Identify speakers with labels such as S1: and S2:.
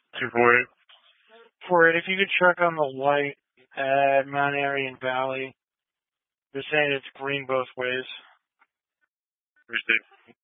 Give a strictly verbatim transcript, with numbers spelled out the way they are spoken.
S1: two four eight.
S2: For it, if you could check on the light at Mount Airy and Valley, they're saying it's green both ways.
S1: Received.